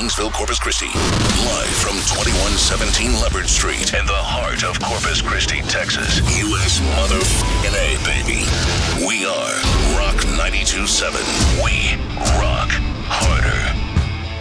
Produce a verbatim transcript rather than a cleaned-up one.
Kingsville, Corpus Christi. Live from twenty-one seventeen Leopard Street in the heart of Corpus Christi, Texas. U S motherfucking A, baby. We are Rock ninety-two point seven. We rock hard.